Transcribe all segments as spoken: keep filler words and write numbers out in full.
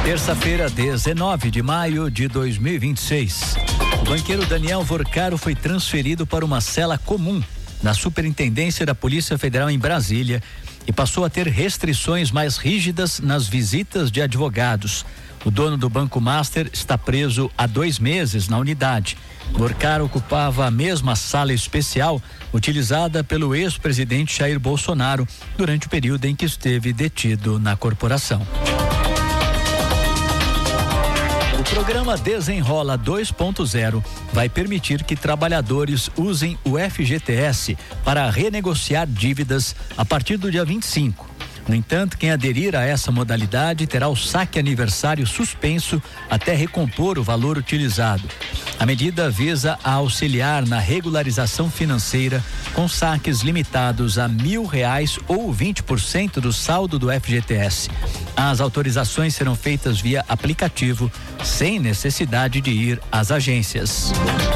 Terça-feira, dezenove de maio de dois mil e vinte e seis. O banqueiro Daniel Vorcaro foi transferido para uma cela comum na Superintendência da Polícia Federal em Brasília e passou a ter restrições mais rígidas nas visitas de advogados. O dono do Banco Master está preso há dois meses na unidade. Vorcaro ocupava a mesma sala especial utilizada pelo ex-presidente Jair Bolsonaro durante o período em que esteve detido na corporação. O programa Desenrola dois ponto zero vai permitir que trabalhadores usem o F G T S para renegociar dívidas a partir do dia vinte e cinco. No entanto, quem aderir a essa modalidade terá o saque aniversário suspenso até recompor o valor utilizado. A medida visa a auxiliar na regularização financeira com saques limitados a mil reais ou vinte por cento do saldo do F G T S. As autorizações serão feitas via aplicativo, sem necessidade de ir às agências.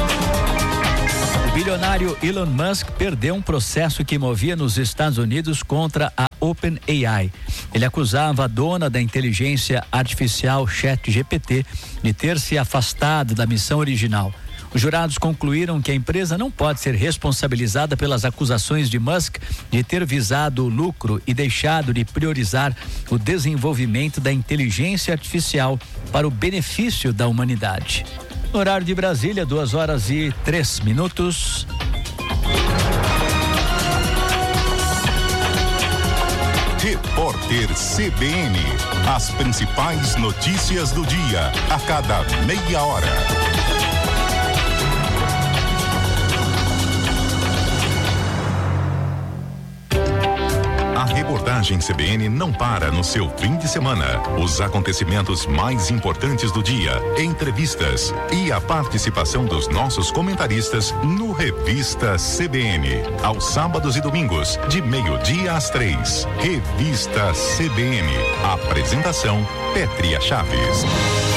O bilionário Elon Musk perdeu um processo que movia nos Estados Unidos contra a OpenAI. Ele acusava a dona da inteligência artificial ChatGPT de ter se afastado da missão original. Os jurados concluíram que a empresa não pode ser responsabilizada pelas acusações de Musk de ter visado o lucro e deixado de priorizar o desenvolvimento da inteligência artificial para o benefício da humanidade. No horário de Brasília, duas horas e três minutos. Repórter C B N. As principais notícias do dia, a cada meia hora. A reportagem C B N não para no seu fim de semana. Os acontecimentos mais importantes do dia, entrevistas e a participação dos nossos comentaristas no Revista C B N. Aos sábados e domingos, de meio-dia às três. Revista C B N. Apresentação: Pétria Chaves.